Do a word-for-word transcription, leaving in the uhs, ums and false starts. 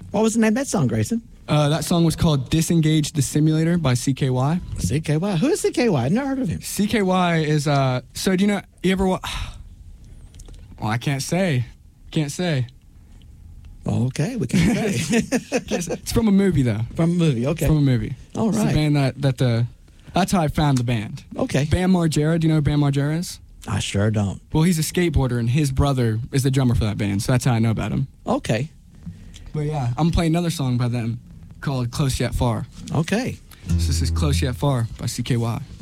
What was the name of that song, Grayson? Uh, that song was called Disengage the Simulator by C K Y. C K Y. Who is C K Y? I've never heard of him. C K Y is, uh, so do you know, you ever, wa- well, I can't say. Can't say. Okay, we can't say. It's from a movie, though. From a movie, okay. From a movie. All It's right. a band that, that uh, that's how I found the band. Okay. Bam Margera, do you know who Bam Margera is? I sure don't. Well, he's a skateboarder, and his brother is the drummer for that band, so that's how I know about him. Okay. But yeah, I'm playing another song by them called Close Yet Far. Okay. So this is Close Yet Far by C K Y.